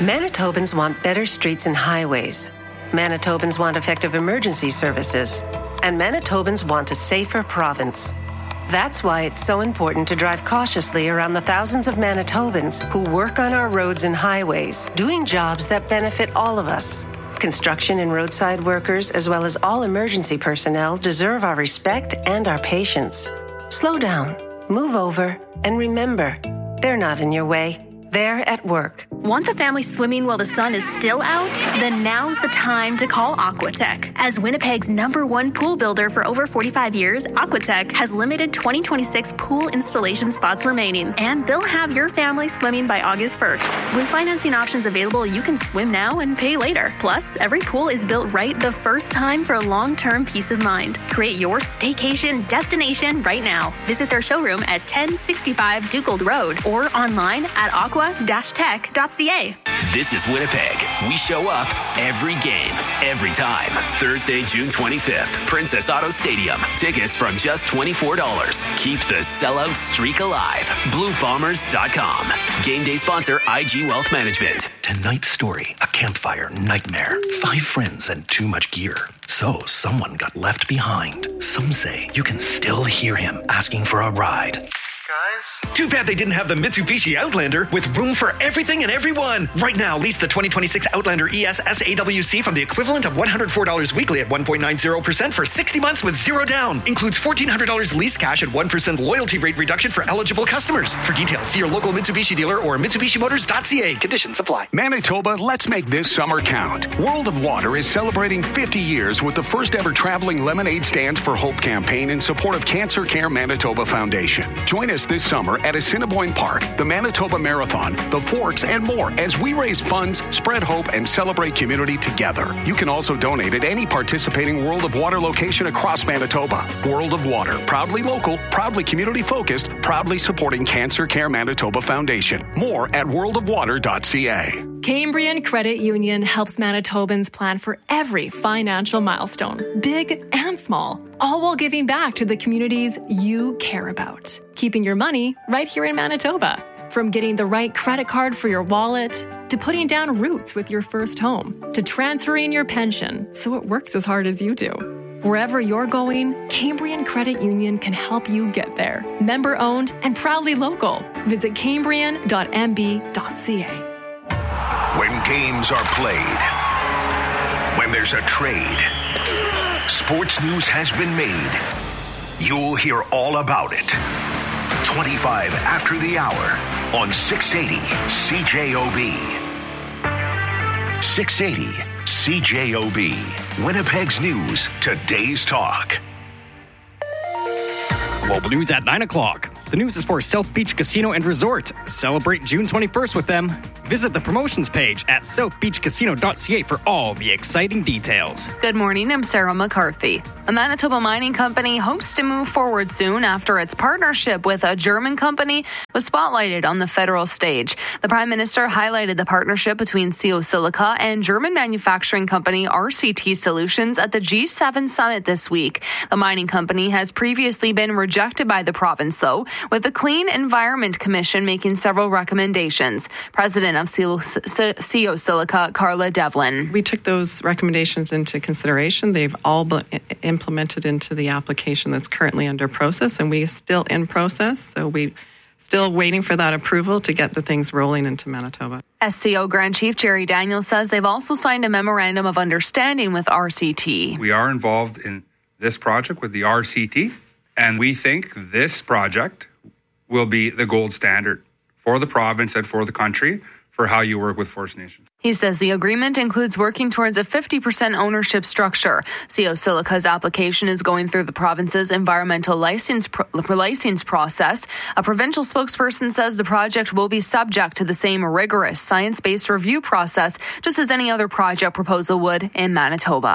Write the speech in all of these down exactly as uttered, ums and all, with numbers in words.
Manitobans want better streets and highways. Manitobans want effective emergency services. And Manitobans want a safer province. That's why it's so important to drive cautiously around the thousands of Manitobans who work on our roads and highways, doing jobs that benefit all of us. Construction and roadside workers, as well as all emergency personnel, deserve our respect and our patience. Slow down, move over, and remember, they're not in your way. They're at work. Want the family swimming while the sun is still out? Then now's the time to call Aquatech. As Winnipeg's number one pool builder for over forty-five years, Aquatech has limited twenty twenty-six pool installation spots remaining, and they'll have your family swimming by August first. With financing options available, you can swim now and pay later. Plus, every pool is built right the first time for long-term peace of mind. Create your staycation destination right now. Visit their showroom at ten sixty-five Dugold Road or online at aqua dash tech dot c a. This is Winnipeg. We show up every game, every time. Thursday, June twenty-fifth, Princess Auto Stadium. Tickets from just twenty-four dollars. Keep the sellout streak alive. blue bombers dot com. Game day sponsor I G Wealth Management. Tonight's story, a campfire nightmare. Five friends and too much gear. So someone got left behind. Some say you can still hear him asking for a ride. Guys? Too bad they didn't have the Mitsubishi Outlander with room for everything and everyone. Right now, lease the twenty twenty-six Outlander E S S A W C from the equivalent of one hundred four dollars weekly at one point nine zero percent for sixty months with zero down. Includes fourteen hundred dollars lease cash at one percent loyalty rate reduction for eligible customers. For details, see your local Mitsubishi dealer or Mitsubishi Motors dot c a. Conditions apply. Manitoba, let's make this summer count. World of Water is celebrating fifty years with the first ever traveling Lemonade Stands for Hope campaign in support of Cancer Care Manitoba Foundation. Join us this summer at Assiniboine Park, the Manitoba Marathon, the Forks, and more as we raise funds, spread hope, and celebrate community together. You can also donate at any participating World of Water location across Manitoba. World of Water, proudly local, proudly community-focused, proudly supporting Cancer Care Manitoba Foundation. More at world of water dot c a. Cambrian Credit Union helps Manitobans plan for every financial milestone, big and small, all while giving back to the communities you care about. Keeping your money right here in Manitoba. From getting the right credit card for your wallet, to putting down roots with your first home, to transferring your pension so it works as hard as you do. Wherever you're going, Cambrian Credit Union can help you get there. Member owned and proudly local. Visit cambrian dot m b dot c a. When games are played, when there's a trade, sports news has been made. You'll hear all about it. twenty-five after the hour on six eighty C J O B. six eighty C J O B. Winnipeg's News, today's talk. Global News at nine o'clock. The news is for South Beach Casino and Resort. Celebrate June twenty-first with them. Visit the promotions page at south beach casino dot c a for all the exciting details. Good morning, I'm Sarah McCarthy. A Manitoba mining company hopes to move forward soon after its partnership with a German company was spotlighted on the federal stage. The Prime Minister highlighted the partnership between C O Silica and German manufacturing company R C T Solutions at the G seven summit this week. The mining company has previously been rejected by the province, though, with the Clean Environment Commission making several recommendations. President of C O Silica, Carla Devlin. We took those recommendations into consideration. They've all been implemented into the application that's currently under process, and we're still in process, so we still waiting for that approval to get the things rolling into Manitoba. S C O Grand Chief Jerry Daniels says they've also signed a memorandum of understanding with R C T. We are involved in this project with the R C T, and we think this project will be the gold standard for the province and for the country for how you work with First Nations. He says the agreement includes working towards a fifty percent ownership structure. C O Silica's application is going through the province's environmental license, pro- license process. A provincial spokesperson says the project will be subject to the same rigorous science-based review process, just as any other project proposal would in Manitoba.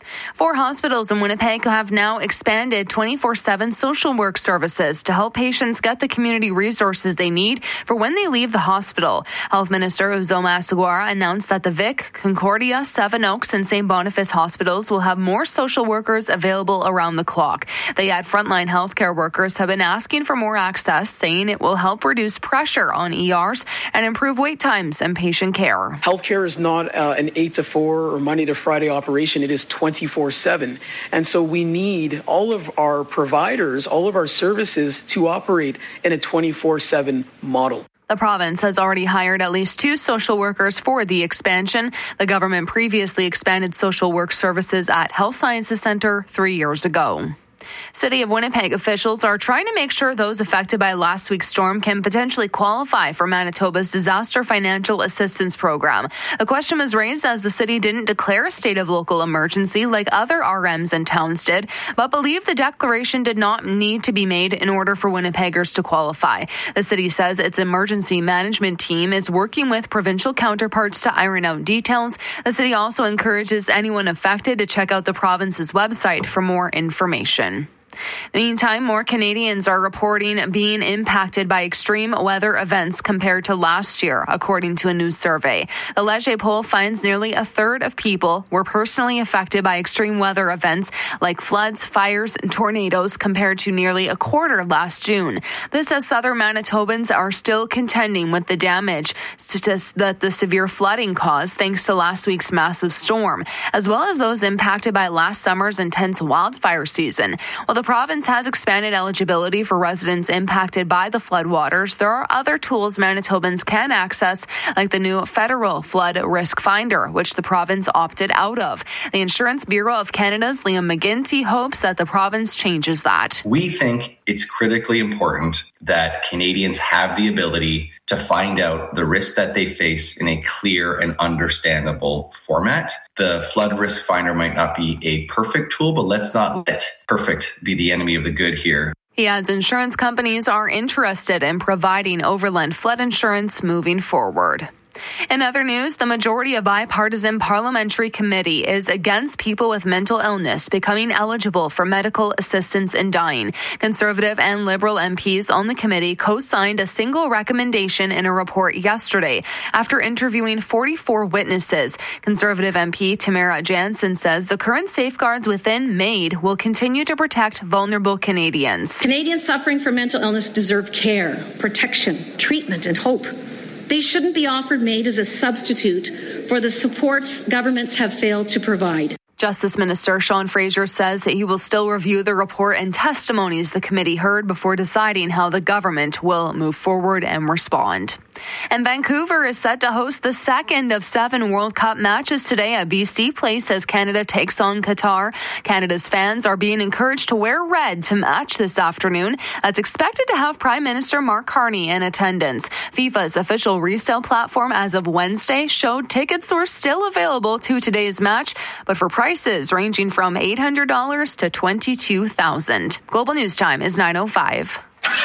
Four hospitals in Winnipeg have now expanded twenty-four seven social work services to help patients get the community resources they need for when they leave the hospital. Health Minister Uzoma Asugwara announced that the Vic, Concordia, Seven Oaks, and Saint Boniface hospitals will have more social workers available around the clock. They add frontline healthcare workers have been asking for more access, saying it will help reduce pressure on E Rs and improve wait times and patient care. Healthcare is not uh, an eight to four or Monday to Friday operation. It is twenty-four seven. And so we need all of our providers, all of our services to operate in a twenty-four seven model. The province has already hired at least two social workers for the expansion. The government previously expanded social work services at Health Sciences Centre three years ago. City of Winnipeg officials are trying to make sure those affected by last week's storm can potentially qualify for Manitoba's Disaster Financial Assistance Program. The question was raised as the city didn't declare a state of local emergency like other R Ms and towns did, but believed the declaration did not need to be made in order for Winnipeggers to qualify. The city says its emergency management team is working with provincial counterparts to iron out details. The city also encourages anyone affected to check out the province's website for more information. Meantime, more Canadians are reporting being impacted by extreme weather events compared to last year, according to a new survey. The Leger poll finds nearly a third of people were personally affected by extreme weather events like floods, fires, and tornadoes compared to nearly a quarter last June. This as southern Manitobans are still contending with the damage that the severe flooding caused thanks to last week's massive storm, as well as those impacted by last summer's intense wildfire season. While the province has expanded eligibility for residents impacted by the floodwaters, there are other tools Manitobans can access, like the new federal flood risk finder, which the province opted out of. The Insurance Bureau of Canada's Liam McGinty hopes that the province changes that. We think it's critically important that Canadians have the ability to find out the risks that they face in a clear and understandable format. The flood risk finder might not be a perfect tool, but let's not let perfect be the enemy of the good here. He adds insurance companies are interested in providing overland flood insurance moving forward. In other news, the majority of bipartisan parliamentary committee is against people with mental illness becoming eligible for medical assistance in dying. Conservative and Liberal M Ps on the committee co-signed a single recommendation in a report yesterday after interviewing forty-four witnesses. Conservative M P Tamara Jansen says the current safeguards within MAID will continue to protect vulnerable Canadians. Canadians suffering from mental illness deserve care, protection, treatment, and hope. They shouldn't be offered MAID as a substitute for the supports governments have failed to provide. Justice Minister Sean Fraser says that he will still review the report and testimonies the committee heard before deciding how the government will move forward and respond. And Vancouver is set to host the second of seven World Cup matches today at B C Place as Canada takes on Qatar. Canada's fans are being encouraged to wear red to match this afternoon. That's expected to have Prime Minister Mark Carney in attendance. FIFA's official resale platform as of Wednesday showed tickets were still available to today's match, but for prices ranging from eight hundred dollars to twenty-two thousand dollars. Global News Time is nine oh five.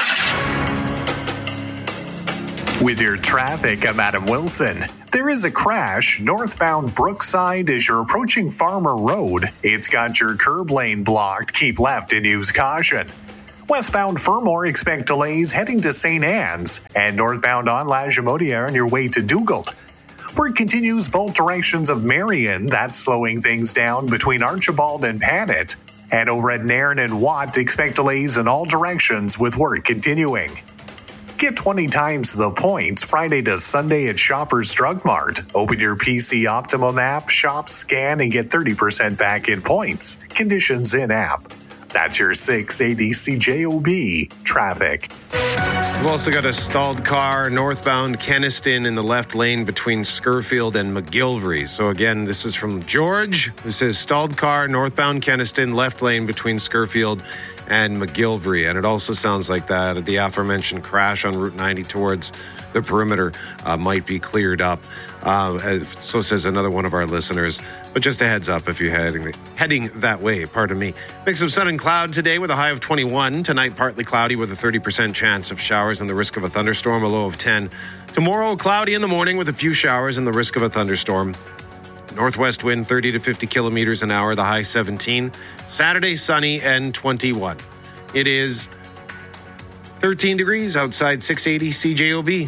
With your traffic, I'm Adam Wilson. There is a crash northbound Brookside as you're approaching Farmer Road. It's got your curb lane blocked. Keep left and use caution. Westbound Fermor, expect delays heading to Saint Anne's, and northbound on La Jamodia on your way to Dugald. Work continues both directions of Marion. That's slowing things down between Archibald and Panet. And over at Nairn and Watt, expect delays in all directions with work continuing. Get twenty times the points Friday to Sunday at Shoppers Drug Mart. Open your P C Optimum app, shop, scan, and get thirty percent back in points. Conditions in app. That's your six eighty C J O B traffic. We've also got a stalled car northbound Kenniston in the left lane between Scurfield and McGillivray. So again, this is from George, who says stalled car northbound Kenniston, left lane between Scurfield and McGillivray. And it also sounds like that the aforementioned crash on Route ninety towards the perimeter uh, might be cleared up. Uh, so says another one of our listeners. But just a heads up if you're heading, heading that way, pardon me. Mix of sun and cloud today with a high of twenty-one. Tonight, partly cloudy with a thirty percent chance of showers and the risk of a thunderstorm, a low of ten. Tomorrow, cloudy in the morning with a few showers and the risk of a thunderstorm. Northwest wind thirty to fifty kilometers an hour, the high seventeen. Saturday, sunny and twenty-one. It is thirteen degrees outside, six eighty C J O B.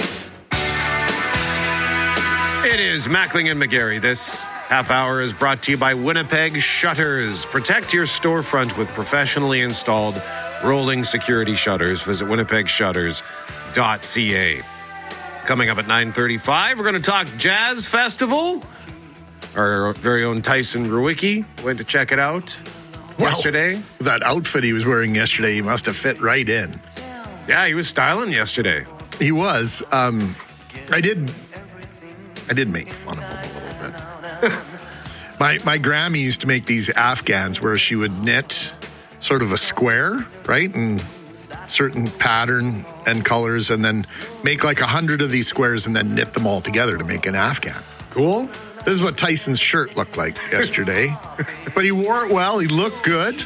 It is Mackling and McGarry. This half hour is brought to you by Winnipeg Shutters. Protect your storefront with professionally installed rolling security shutters. Visit winnipeg shutters dot c a. Coming up at nine thirty-five, we're going to talk Jazz Festival. Our very own Tyson Ruicki went to check it out well, yesterday. That outfit he was wearing yesterday, he must have fit right in. Yeah, he was styling yesterday. He was. Um, I did I did make fun of him a little bit. my, my Grammy used to make these Afghans where she would knit sort of a square, right? And certain pattern and colors, and then make like a hundred of these squares and then knit them all together to make an Afghan. Cool. This is what Tyson's shirt looked like yesterday. But he wore it well. He looked good.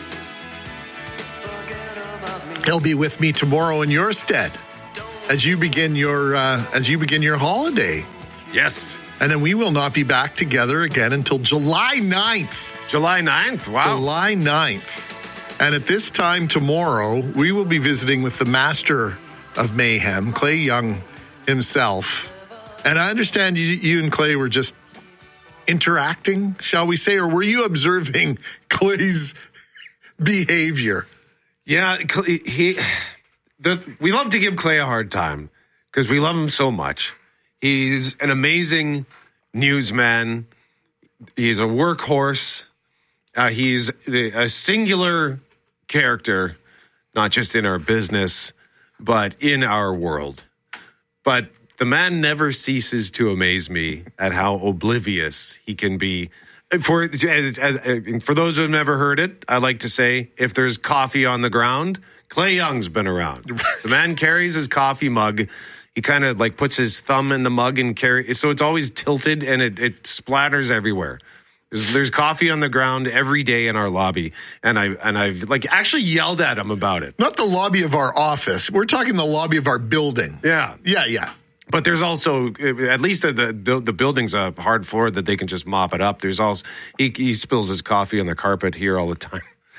He'll be with me tomorrow in your stead as you begin your uh, as you begin your holiday. Yes. And then we will not be back together again until July ninth. July ninth? Wow. July ninth. And at this time tomorrow, we will be visiting with the master of mayhem, Clay Young himself. And I understand you, you and Clay were just interacting, shall we say, or were you observing Clay's behavior? Yeah, he. The, we love to give Clay a hard time because we love him so much. He's an amazing newsman. He's a workhorse. Uh, he's a singular character, not just in our business, but in our world. But the man never ceases to amaze me at how oblivious he can be. For as, as, for those who have never heard it, I like to say, if there's coffee on the ground, Clay Young's been around. The man carries his coffee mug. He kind of like puts his thumb in the mug and carry, so it's always tilted and it, it splatters everywhere. There's, there's coffee on the ground every day in our lobby, and I and I've like actually yelled at him about it. Not the lobby of our office. We're talking the lobby of our building. Yeah, yeah, yeah. But there's also, at least the the, the building's a hard floor that they can just mop it up. There's also he, he spills his coffee on the carpet here all the time.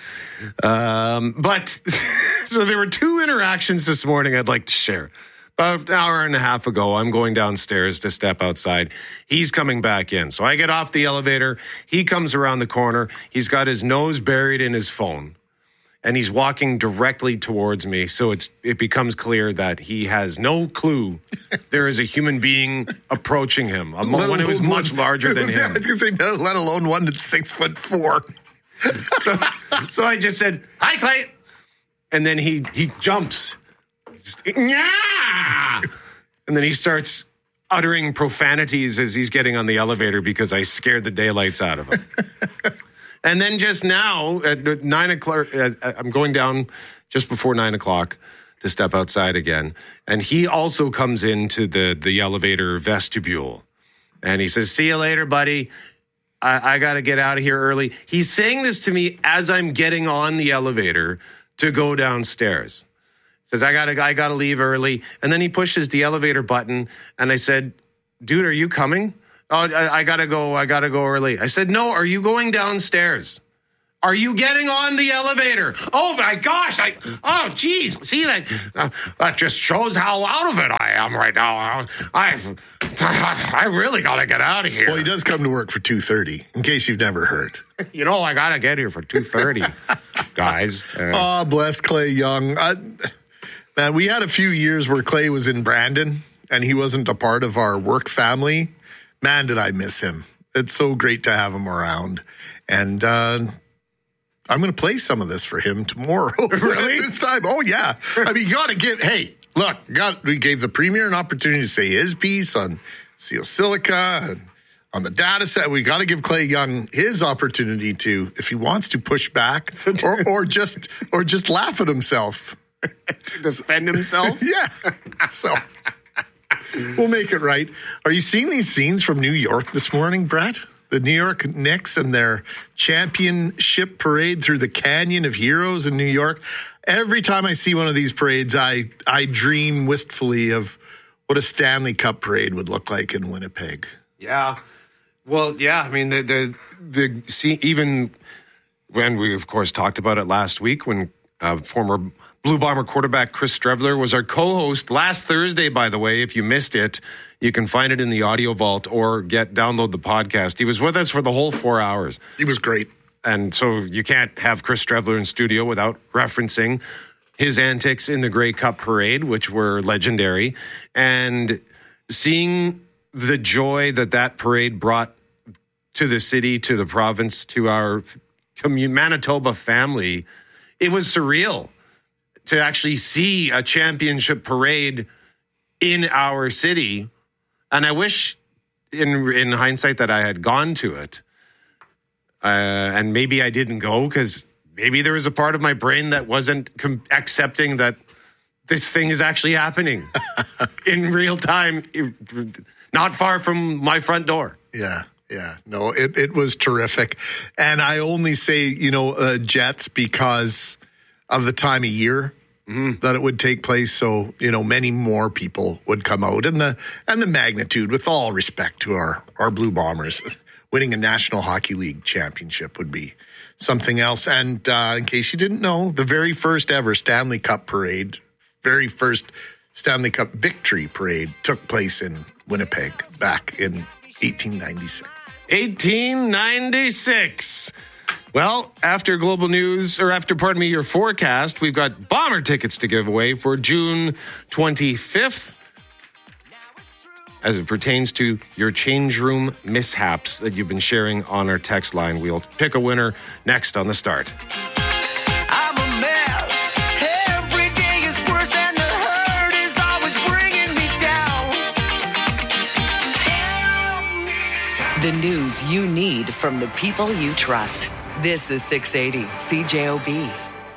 Um, but so there were two interactions this morning I'd like to share. About an hour and a half ago, I'm going downstairs to step outside. He's coming back in. So I get off the elevator. He comes around the corner. He's got his nose buried in his phone. And he's walking directly towards me. So it's it becomes clear that he has no clue there is a human being approaching him. A one who is much larger than him. I was going to say, no, let alone one that's six foot four. so, so I just said, "Hi, Clay." And then he he jumps. Yeah! And then he starts uttering profanities as he's getting on the elevator because I scared the daylights out of him. And then just now at nine o'clock, I'm going down just before nine o'clock to step outside again. And he also comes into the, the elevator vestibule. And he says, "See you later, buddy. I, I got to get out of here early." He's saying this to me as I'm getting on the elevator to go downstairs. Says, I gotta, I gotta leave early. And then he pushes the elevator button. And I said, "Dude, are you coming?" "Oh, I, I gotta go. I gotta go early." I said, "No, are you going downstairs? Are you getting on the elevator?" "Oh my gosh. I, oh geez. See that, uh, that just shows how out of it I am right now. I, I, I really gotta get out of here." Well, he does come to work for two thirty, in case you've never heard. You know, I gotta get here for two thirty, guys. Uh, oh, bless Clay Young. I, Man, we had a few years where Clay was in Brandon and he wasn't a part of our work family. Man, did I miss him. It's so great to have him around. And uh, I'm going to play some of this for him tomorrow. Really? This time. Oh, yeah. I mean, you got to give, hey, look, got, we gave the premier an opportunity to say his piece on Seal Silica and on the data set. We got to give Clay Young his opportunity to, if he wants to, push back or, or just or just laugh at himself. To defend himself? Yeah. So we'll make it right. Are you seeing these scenes from New York this morning, Brett? The New York Knicks and their championship parade through the Canyon of Heroes in New York. Every time I see one of these parades, I, I dream wistfully of what a Stanley Cup parade would look like in Winnipeg. Yeah. Well, yeah, I mean, the, the, the, see, even when we, of course, talked about it last week when uh, former Blue Bomber quarterback Chris Strevler was our co-host last Thursday, by the way. If you missed it, you can find it in the audio vault or get download the podcast. He was with us for the whole four hours. He was great. And so you can't have Chris Strevler in studio without referencing his antics in the Grey Cup parade, which were legendary, and seeing the joy that that parade brought to the city, to the province, to our commun- Manitoba family. It was surreal to actually see a championship parade in our city. And I wish in in hindsight that I had gone to it. Uh, and maybe I didn't go because maybe there was a part of my brain that wasn't com- accepting that this thing is actually happening in real time, not far from my front door. Yeah. Yeah, no, it, it was terrific. And I only say, you know, uh, Jets because of the time of year mm-hmm. that it would take place. So, you know, many more people would come out. And the and the magnitude, with all respect to our, our Blue Bombers, winning a National Hockey League championship would be something else. And uh, in case you didn't know, the very first ever Stanley Cup parade, very first Stanley Cup victory parade took place in Winnipeg back in eighteen ninety-six. eighteen ninety-six. Well, after global news, or after, pardon me, your forecast, we've got Bomber tickets to give away for June twenty-fifth as it pertains to your change room mishaps that you've been sharing on our text line. We'll pick a winner next on The Start. The news you need from the people you trust. This is six eighty C J O B.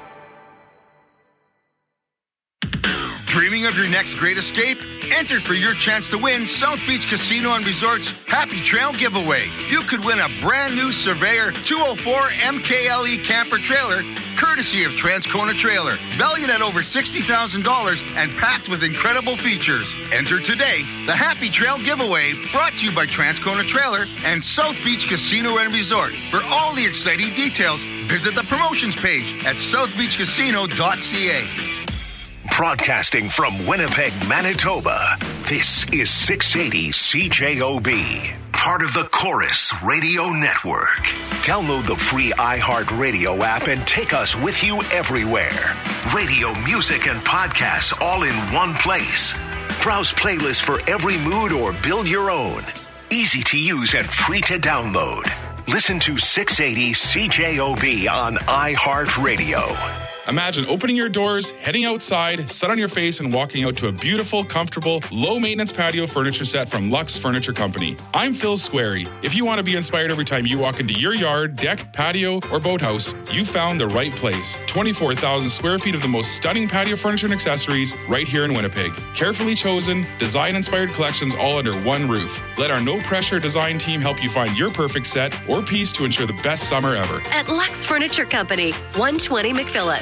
Dreaming of your next great escape? Enter for your chance to win South Beach Casino and Resort's Happy Trail giveaway. You could win a brand new Surveyor two oh four M K L E camper trailer, courtesy of Transcona Trailer, valued at over sixty thousand dollars and packed with incredible features. Enter today. The Happy Trail giveaway, brought to you by Transcona Trailer and South Beach Casino and Resort. For all the exciting details, visit the promotions page at south beach casino dot c a. Broadcasting from Winnipeg, Manitoba, this is six eighty C J O B, part of the Chorus Radio Network. Download the free iHeartRadio app and take us with you everywhere. Radio, music, and podcasts all in one place. Browse playlists for every mood or build your own. Easy to use and free to download. Listen to six eighty C J O B on iHeartRadio. Imagine opening your doors, heading outside, set on your face, and walking out to a beautiful, comfortable, low-maintenance patio furniture set from Lux Furniture Company. I'm Phil Squarey. If you want to be inspired every time you walk into your yard, deck, patio, or boathouse, you found the right place. twenty-four thousand square feet of the most stunning patio furniture and accessories right here in Winnipeg. Carefully chosen, design-inspired collections all under one roof. Let our no-pressure design team help you find your perfect set or piece to ensure the best summer ever. At Lux Furniture Company, one twenty McPhillips.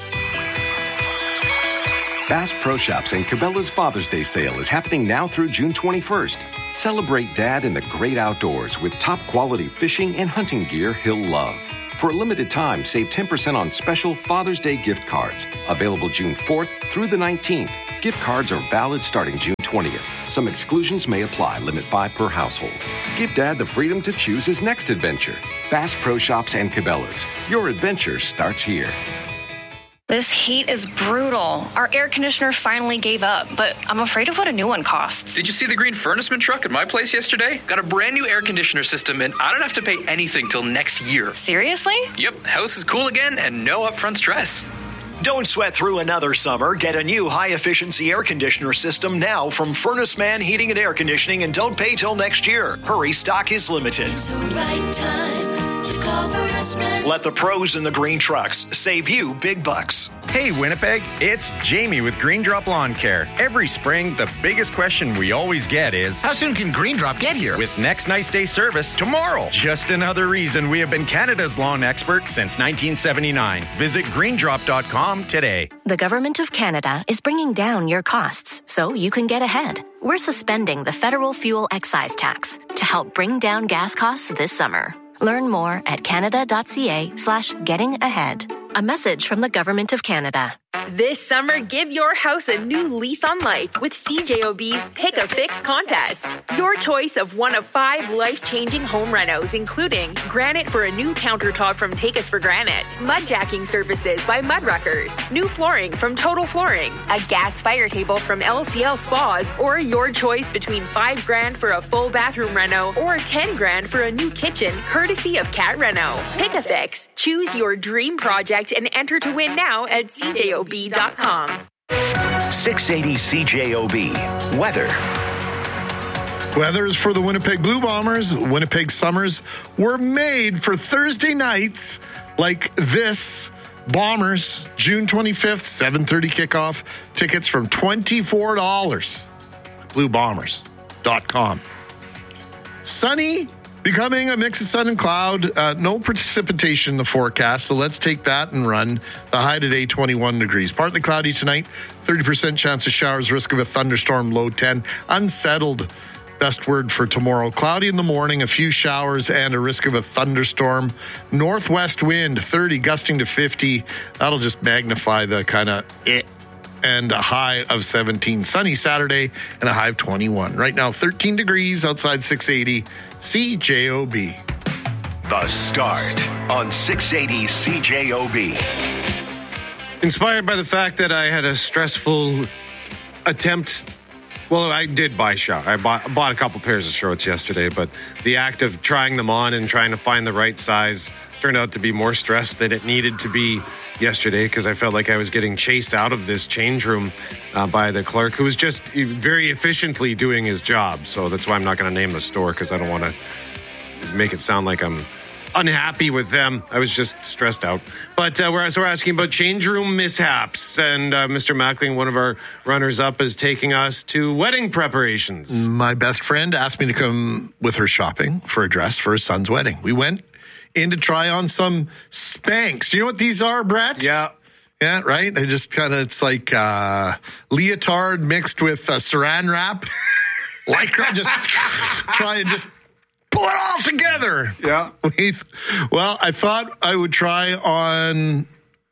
Bass Pro Shops and Cabela's Father's Day sale is happening now through June twenty-first. Celebrate Dad in the great outdoors with top quality fishing and hunting gear he'll love. For a limited time, save ten percent on special Father's Day gift cards. Available June fourth through the nineteenth. Gift cards are valid starting June twentieth. Some exclusions may apply. Limit five per household. Give Dad the freedom to choose his next adventure. Bass Pro Shops and Cabela's. Your adventure starts here. This heat is brutal. Our air conditioner finally gave up, but I'm afraid of what a new one costs. Did you see the green furnaceman truck at my place yesterday? Got a brand new air conditioner system, and I don't have to pay anything till next year. Seriously? Yep, house is cool again and no upfront stress. Don't sweat through another summer. Get a new high-efficiency air conditioner system now from Furnace Man Heating and Air Conditioning, and don't pay till next year. Hurry, stock is limited. It's the right time to call Furnace Man. Let the pros in the green trucks save you big bucks. Hey, Winnipeg, it's Jamie with Green Drop Lawn Care. Every spring, the biggest question we always get is, how soon can Green Drop get here? With next nice day service tomorrow. Just another reason we have been Canada's lawn expert since nineteen seventy-nine. Visit green drop dot com today. The Government of Canada is bringing down your costs so you can get ahead. we're suspending the federal fuel excise tax to help bring down gas costs this summer. Learn more at canada.ca slash getting ahead. A message from the Government of Canada. This summer, give your house a new lease on life with C J O B's Pick a Fix contest. Your choice of one of five life-changing home renos, including granite for a new countertop from Take Us for Granite, mud jacking services by Mudruckers, new flooring from Total Flooring, a gas fire table from L C L Spas, or your choice between five grand for a full bathroom reno or ten grand for a new kitchen, courtesy of Cat Reno. Pick a Fix. Choose your dream project and enter to win now at C J O B dot com. six eighty C J O B. Weather. Weather is for the Winnipeg Blue Bombers. Winnipeg Summers were made for Thursday nights like this. Bombers, June twenty-fifth, seven thirty kickoff. Tickets from twenty-four dollars. blue bombers dot com. Sunny, becoming a mix of sun and cloud. Uh, no precipitation in the forecast, so let's take that and run. The high today, twenty-one degrees. Partly cloudy tonight, thirty percent chance of showers, risk of a thunderstorm, low ten. Unsettled, best word for tomorrow. Cloudy in the morning, a few showers, and a risk of a thunderstorm. Northwest wind, thirty, gusting to fifty. That'll just magnify the kind of it. And a high of seventeen. Sunny Saturday and a high of twenty-one. Right now, thirteen degrees outside six eighty C J O B. The Start on six eighty C J O B. Inspired by the fact that I had a stressful attempt. Well, I did buy shorts. I bought, bought a couple pairs of shorts yesterday, but the act of trying them on and trying to find the right size turned out to be more stress than it needed to be yesterday, because I felt like I was getting chased out of this change room uh, by the clerk, who was just very efficiently doing his job. So that's why I'm not going to name the store, because I don't want to make it sound like I'm unhappy with them. I was just stressed out. But uh, we're, so we're asking about change room mishaps. And uh, Mister Mackling, one of our runners-up, is taking us to wedding preparations. My best friend asked me to come with her shopping for a dress for his son's wedding. We went in to try on some Spanx. Do you know what these are, Brett? Yeah. Yeah, right? I just kind of, it's like uh, leotard mixed with uh, saran wrap. Lycra, just try and just pull it all together. Yeah. Well, I thought I would try on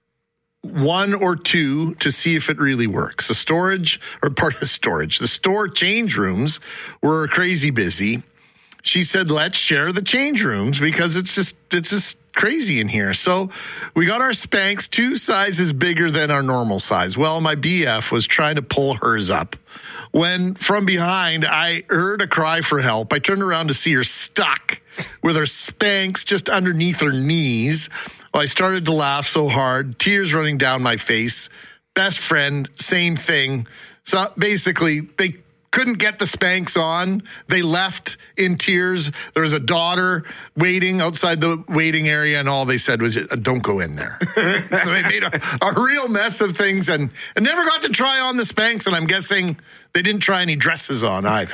one or two to see if it really works. The storage, or part of the storage, the store change rooms were crazy busy. She said, let's share the change rooms because it's just, it's just crazy in here. So we got our Spanx two sizes bigger than our normal size. Well, my B F was trying to pull hers up when from behind I heard a cry for help. I turned around to see her stuck with her Spanx just underneath her knees. Well, I started to laugh so hard, tears running down my face. Best friend, same thing. So basically, they couldn't get the Spanx on. They left in tears. There was a daughter waiting outside the waiting area, and all they said was, don't go in there. So they made a, a real mess of things and, and never got to try on the Spanx, and I'm guessing they didn't try any dresses on either.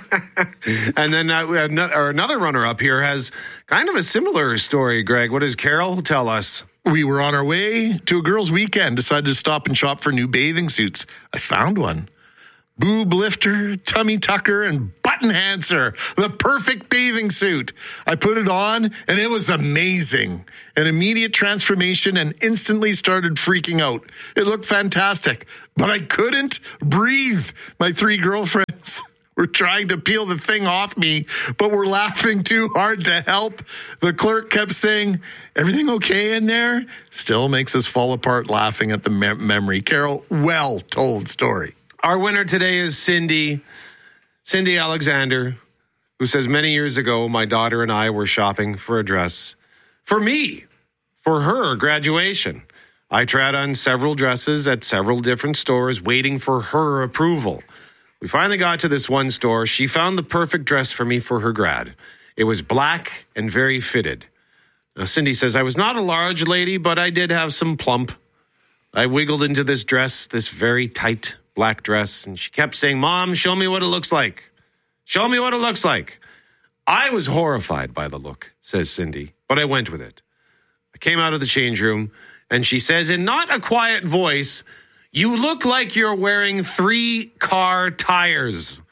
And then uh, we had no, or another runner-up here has kind of a similar story, Greg. What does Carol tell us? We were on our way to a girls' weekend, decided to stop and shop for new bathing suits. I found one. Boob lifter, tummy tucker, and button enhancer. The perfect bathing suit. I put it on, and it was amazing. An immediate transformation, and instantly started freaking out. It looked fantastic, but I couldn't breathe. My three girlfriends were trying to peel the thing off me, but were laughing too hard to help. The clerk kept saying, everything okay in there? Still makes us fall apart laughing at the me- memory. Carol, well told story. Our winner today is Cindy, Cindy Alexander, who says, many years ago, my daughter and I were shopping for a dress for me, for her graduation. I tried on several dresses at several different stores, waiting for her approval. We finally got to this one store. She found the perfect dress for me for her grad. It was black and very fitted. Now, Cindy says, I was not a large lady, but I did have some plump. I wiggled into this dress, this very tight black dress, and she kept saying, Mom, show me what it looks like. Show me what it looks like. I was horrified by the look, says Cindy, but I went with it. I came out of the change room, and she says in not a quiet voice, you look like you're wearing three car tires.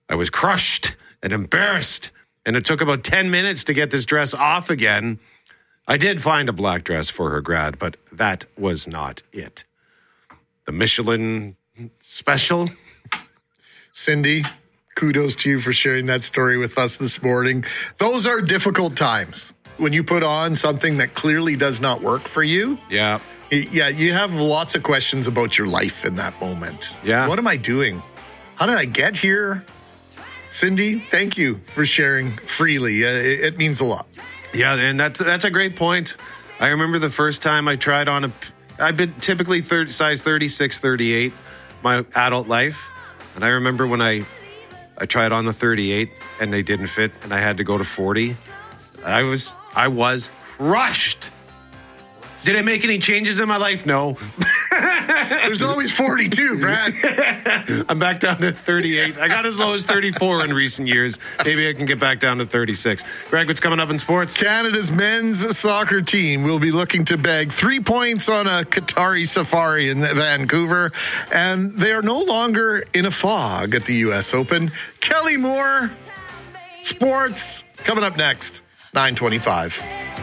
I was crushed and embarrassed, and it took about ten minutes to get this dress off again. I did find a black dress for her grad, but that was not it. The Michelin special. Cindy, kudos to you for sharing that story with us this morning. Those are difficult times when you put on something that clearly does not work for you. Yeah. Yeah, you have lots of questions about your life in that moment. Yeah. What am I doing? How did I get here? Cindy, thank you for sharing freely. Uh, it, it means a lot. Yeah, and that's, that's a great point. I remember the first time I tried on a... I've been typically third, size thirty-six, thirty-eight my adult life. And I remember when I, I tried on the thirty-eight and they didn't fit and I had to go to forty. I was, I was crushed. Did I make any changes in my life? No. There's always forty-two, Brad. I'm back down to thirty-eight. I got as low as thirty-four in recent years. Maybe I can get back down to thirty-six. Greg, what's coming up in sports? Canada's men's soccer team will be looking to bag three points on a Qatari safari in Vancouver, and they are no longer in a fog at the U S Open. Kelly Moore, sports, coming up next, nine twenty-five.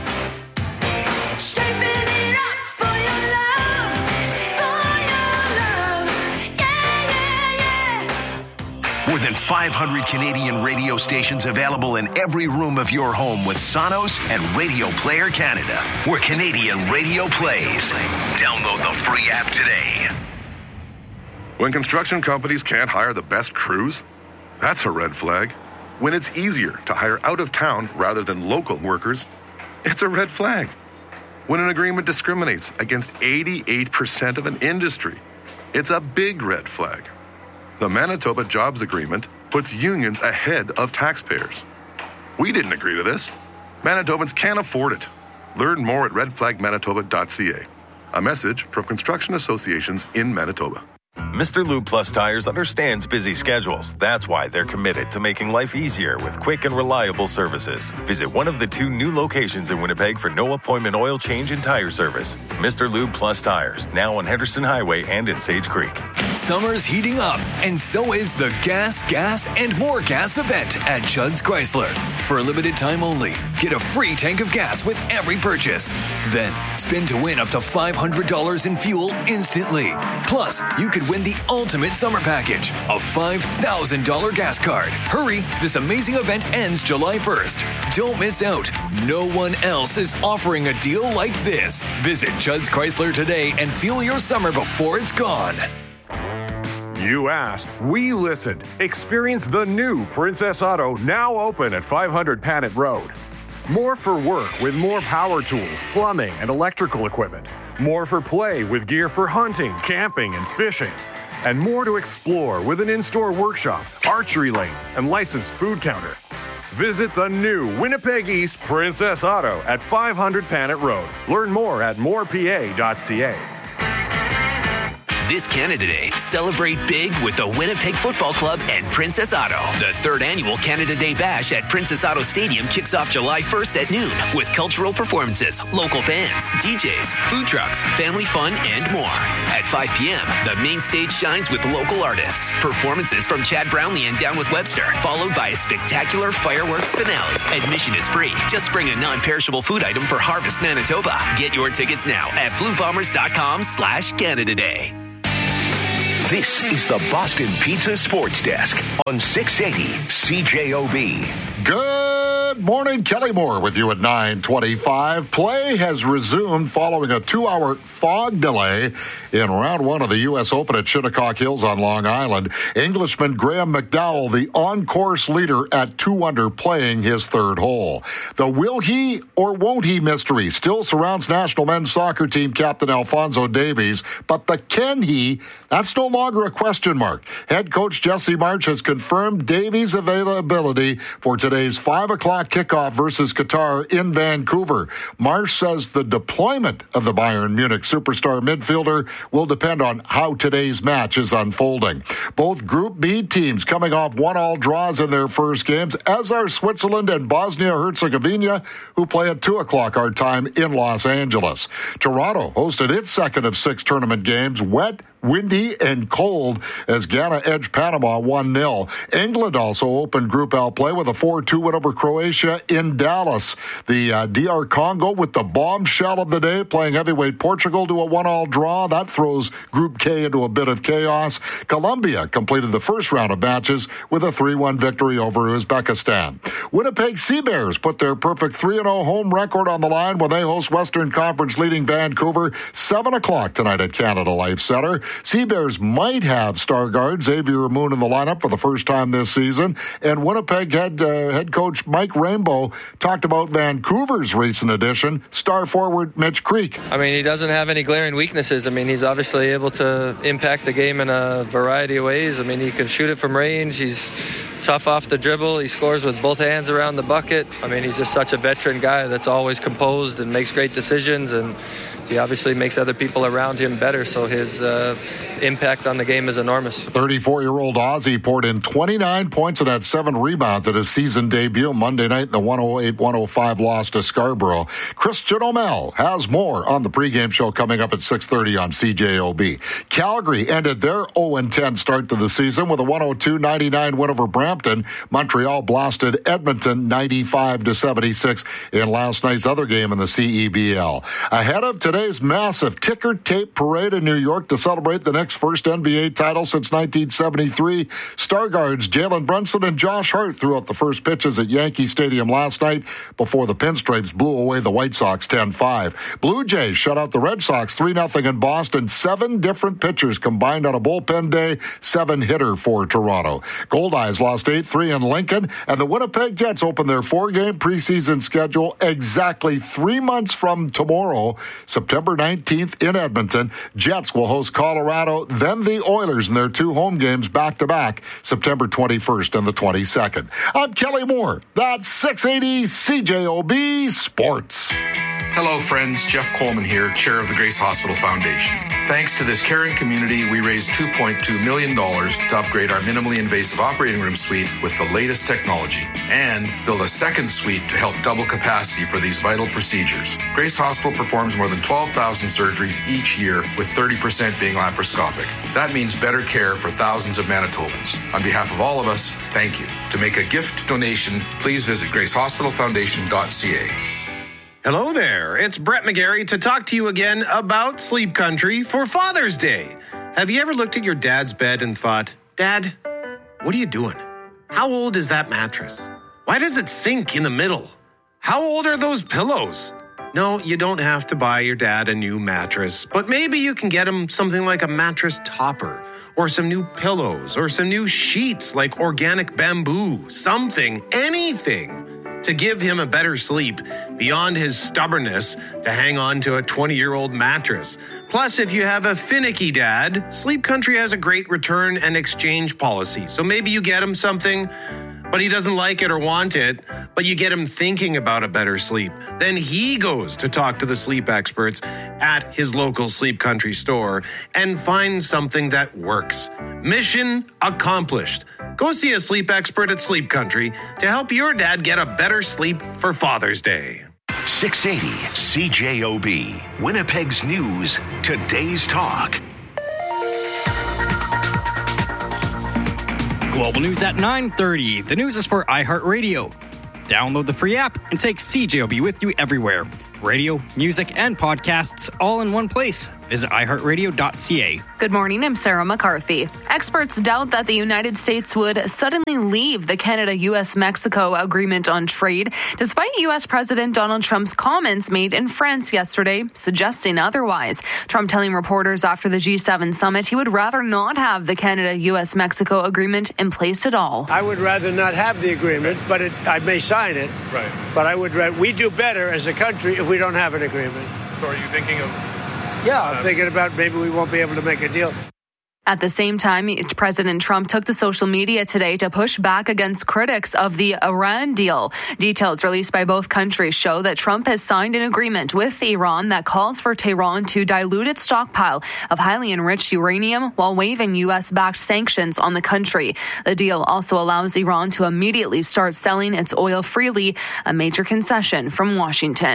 More than five hundred Canadian radio stations available in every room of your home with Sonos and Radio Player Canada, where Canadian radio plays. Download the free app today. When construction companies can't hire the best crews, that's a red flag. When it's easier to hire out of town rather than local workers, it's a red flag. When an agreement discriminates against eighty-eight percent of an industry, it's a big red flag. The Manitoba Jobs Agreement puts unions ahead of taxpayers. We didn't agree to this. Manitobans can't afford it. Learn more at red flag manitoba dot c a. A message from construction associations in Manitoba. Mister Lube Plus Tires understands busy schedules. That's why they're committed to making life easier with quick and reliable services. Visit one of the two new locations in Winnipeg for no appointment oil change and tire service. Mister Lube Plus Tires, now on Henderson Highway and in Sage Creek. Summer's heating up, and so is the Gas, Gas, and More Gas event at Judd's Chrysler. For a limited time only, get a free tank of gas with every purchase. Then, spin to win up to five hundred dollars in fuel instantly. Plus, you could win the ultimate summer package, a five thousand dollars gas card. Hurry, this amazing event ends July first. Don't miss out. No one else is offering a deal like this. Visit Judd's Chrysler today and fuel your summer before it's gone. You asked, we listened. Experience the new Princess Auto, now open at five hundred Panet Road. More for work with more power tools, plumbing, and electrical equipment. More for play with gear for hunting, camping, and fishing. And more to explore with an in-store workshop, archery lane, and licensed food counter. Visit the new Winnipeg East Princess Auto at five hundred Panet Road. Learn more at more p a dot c a. This Canada Day, celebrate big with the Winnipeg Football Club and Princess Auto. The third annual Canada Day Bash at Princess Auto Stadium kicks off July first at noon with cultural performances, local bands, D Js, food trucks, family fun, and more. At five p.m., the main stage shines with local artists. Performances from Chad Brownlee and Down with Webster, followed by a spectacular fireworks finale. Admission is free. Just bring a non-perishable food item for Harvest Manitoba. Get your tickets now at blue bombers dot com slash Canada Day. This is the Boston Pizza Sports Desk on six eighty C J O B. Good morning, Kelly Moore with you at nine twenty-five. Play has resumed following a two-hour fog delay in round one of the U S Open at Shinnecock Hills on Long Island. Englishman Graham McDowell, the on-course leader at two under, playing his third hole. The will he or won't he mystery still surrounds national men's soccer team captain Alphonso Davies, but the can he, that's no longer a question mark. Head coach Jesse March has confirmed Davies' availability for today's five o'clock kickoff versus Qatar in Vancouver. March says the deployment of the Bayern Munich superstar midfielder will depend on how today's match is unfolding. Both Group B teams coming off one-all draws in their first games, as are Switzerland and Bosnia-Herzegovina, who play at two o'clock our time in Los Angeles. Toronto hosted its second of six tournament games, wet windy and cold as Ghana edged Panama one nil. England also opened Group L play with a four two win over Croatia in Dallas. The uh, D R Congo with the bombshell of the day, playing heavyweight Portugal to a one-all draw. That throws Group K into a bit of chaos. Colombia completed the first round of matches with a three one victory over Uzbekistan. Winnipeg Sea Bears put their perfect three and oh home record on the line when they host Western Conference leading Vancouver, seven o'clock tonight at Canada Life Center. Sea Bears might have star guard Xavier Moon in the lineup for the first time this season, and Winnipeg head, uh, head coach Mike Rainbow talked about Vancouver's recent addition, star forward Mitch Creek. I mean, he doesn't have any glaring weaknesses. I mean, he's obviously able to impact the game in a variety of ways. I mean, he can shoot it from range. He's tough off the dribble. He scores with both hands around the bucket. I mean, he's just such a veteran guy that's always composed and makes great decisions, and he obviously makes other people around him better, so his uh, impact on the game is enormous. thirty-four-year-old Ozzy poured in twenty-nine points and had seven rebounds at his season debut Monday night in the one oh eight one oh five loss to Scarborough. Christian O'Mell has more on the pregame show coming up at six thirty on C J O B. Calgary ended their oh and ten start to the season with a one oh two ninety-nine win over Brampton. Montreal blasted Edmonton ninety-five to seventy-six in last night's other game in the C E B L. Ahead of today, Today's massive ticker tape parade in New York to celebrate the next first N B A title since nineteen seventy-three. Star guards Jalen Brunson and Josh Hart threw out the first pitches at Yankee Stadium last night before the Pinstripes blew away the White Sox ten five. Blue Jays shut out the Red Sox three nothing in Boston. Seven different pitchers combined on a bullpen day, seven-hitter for Toronto. Goldeyes lost eight three in Lincoln, and the Winnipeg Jets opened their four-game preseason schedule exactly three months from tomorrow, September nineteenth in Edmonton. Jets will host Colorado, then the Oilers in their two home games back-to-back, September twenty-first and the twenty-second. I'm Kelly Moore. That's six eighty C J O B Sports. Hello, friends. Jeff Coleman here, chair of the Grace Hospital Foundation. Thanks to this caring community, we raised two point two million dollars to upgrade our minimally invasive operating room suite with the latest technology and build a second suite to help double capacity for these vital procedures. Grace Hospital performs more than twelve thousand surgeries each year, with thirty percent being laparoscopic. That means better care for thousands of Manitobans. On behalf of all of us, thank you. To make a gift donation, please visit grace hospital foundation dot c a. Hello there, it's Brett McGarry to talk to you again about Sleep Country for Father's Day. Have you ever looked at your dad's bed and thought, Dad, what are you doing? How old is that mattress? Why does it sink in the middle? How old are those pillows? No, you don't have to buy your dad a new mattress, but maybe you can get him something like a mattress topper, or some new pillows, or some new sheets like organic bamboo, something, anything to give him a better sleep beyond his stubbornness to hang on to a twenty-year-old mattress. Plus, if you have a finicky dad, Sleep Country has a great return and exchange policy. So maybe you get him something, but he doesn't like it or want it, but you get him thinking about a better sleep. Then he goes to talk to the sleep experts at his local Sleep Country store and finds something that works. Mission accomplished. Go see a sleep expert at Sleep Country to help your dad get a better sleep for Father's Day. six eighty C J O B, Winnipeg's news, today's talk. Global news at nine thirty. The news is for iHeartRadio. Download the free app and take C J O B with you everywhere. Radio, music, and podcasts all in one place. Visit i heart radio dot c a. Good morning, I'm Sarah McCarthy. Experts doubt that the United States would suddenly leave the Canada-U S Mexico agreement on trade, despite U S President Donald Trump's comments made in France yesterday, suggesting otherwise. Trump telling reporters after the G seven summit he would rather not have the Canada-U S Mexico agreement in place at all. I would rather not have the agreement, but it, I may sign it. Right. But I would. We do better as a country if we don't have an agreement. So are you thinking of... Yeah, I'm thinking about maybe we won't be able to make a deal. At the same time, President Trump took to social media today to push back against critics of the Iran deal. Details released by both countries show that Trump has signed an agreement with Iran that calls for Tehran to dilute its stockpile of highly enriched uranium while waiving U S-backed sanctions on the country. The deal also allows Iran to immediately start selling its oil freely, a major concession from Washington.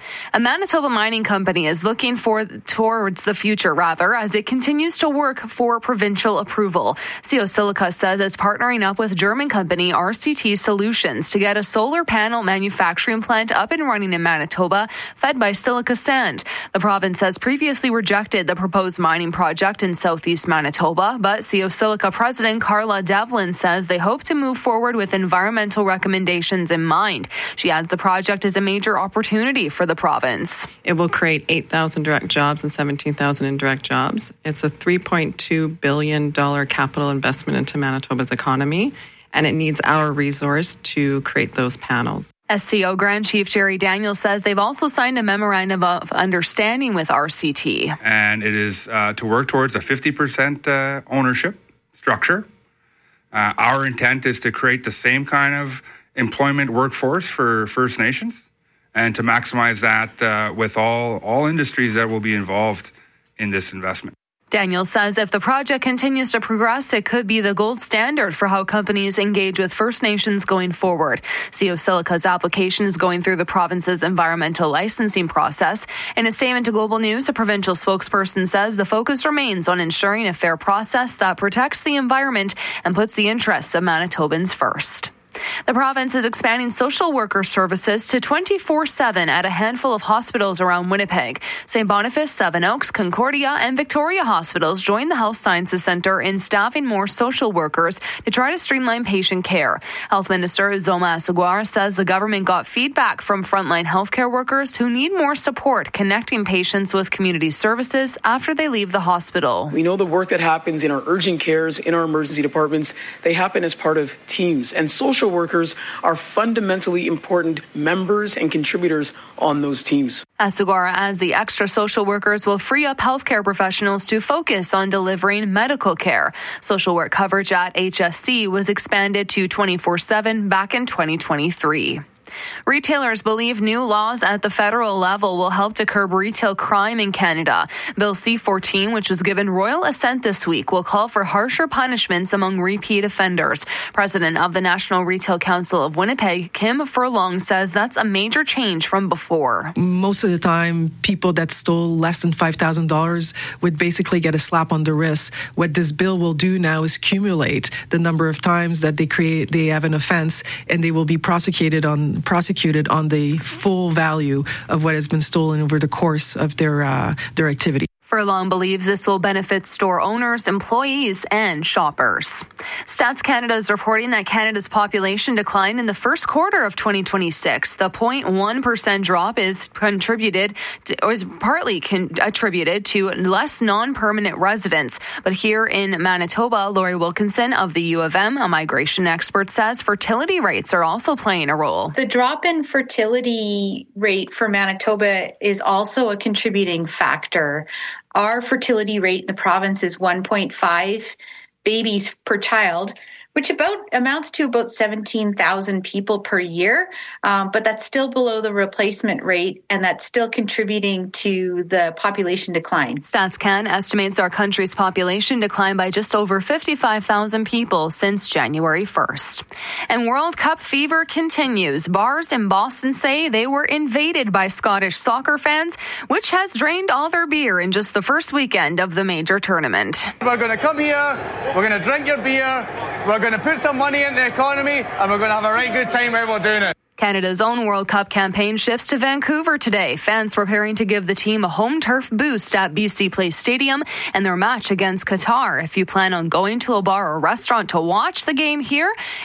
A Manitoba mining company is looking for towards the future, rather, as it continues to work for provincial approval. Geosilica says it's partnering up with German company R C T Solutions to get a solar panel manufacturing plant up and running in Manitoba, fed by silica sand. The province has previously rejected the proposed mining project in southeast Manitoba, but Geosilica President Carla Devlin says they hope to move forward with environmental recommendations in mind. She adds the project is a major opportunity for the province. It will create eight thousand direct jobs and seventeen thousand indirect jobs. It's a three point two billion dollars capital investment into Manitoba's economy, and it needs our resource to create those panels. S C O Grand Chief Jerry Daniels says they've also signed a memorandum of understanding with R C T. And it is uh, to work towards a fifty percent uh, ownership structure. Uh, our intent is to create the same kind of employment workforce for First Nations, and to maximize that uh, with all, all industries that will be involved in this investment. Daniels says if the project continues to progress, it could be the gold standard for how companies engage with First Nations going forward. Geosilica's application is going through the province's environmental licensing process. In a statement to Global News, a provincial spokesperson says the focus remains on ensuring a fair process that protects the environment and puts the interests of Manitobans first. The province is expanding social worker services to twenty-four seven at a handful of hospitals around Winnipeg. Saint Boniface, Seven Oaks, Concordia, and Victoria hospitals joined the Health Sciences Centre in staffing more social workers to try to streamline patient care. Health Minister Uzoma Asseguar says the government got feedback from frontline healthcare workers who need more support connecting patients with community services after they leave the hospital. We know the work that happens in our urgent cares, in our emergency departments, they happen as part of teams, and social workers are fundamentally important members and contributors on those teams. Asseguar adds the extra social workers will free up healthcare professionals to focus on delivering medical care. Social work coverage at H S C was expanded to twenty-four seven back in twenty twenty-three. Retailers believe new laws at the federal level will help to curb retail crime in Canada. Bill C fourteen, which was given royal assent this week, will call for harsher punishments among repeat offenders. President of the National Retail Council of Winnipeg, Kim Furlong, says that's a major change from before. Most of the time, people that stole less than five thousand dollars would basically get a slap on the wrist. What this bill will do now is accumulate the number of times that they create, they have an offense, and they will be prosecuted on prosecuted on the full value of what has been stolen over the course of their uh, their activity. Furlong believes this will benefit store owners, employees, and shoppers. Stats Canada is reporting that Canada's population declined in the first quarter of twenty twenty-six. The zero point one percent drop is contributed to, or is partly con- attributed to less non-permanent residents. But here in Manitoba, Lori Wilkinson of the U of M, a migration expert, says fertility rates are also playing a role. The drop in fertility rate for Manitoba is also a contributing factor. Our fertility rate in the province is one point five babies per child, which about amounts to about seventeen thousand people per year. Um, but that's still below the replacement rate, and that's still contributing to the population decline. StatsCan estimates our country's population declined by just over fifty-five thousand people since January first. And World Cup fever continues. Bars in Boston say they were invaded by Scottish soccer fans, which has drained all their beer in just the first weekend of the major tournament. We're going to come here, we're going to drink your beer, we're going to put some money in the economy, and we're going to have a right good time while we're doing it. Canada's own World Cup campaign shifts to Vancouver today. Fans preparing to give the team a home turf boost at B C Place Stadium and their match against Qatar. If you plan on going to a bar or restaurant to watch the game here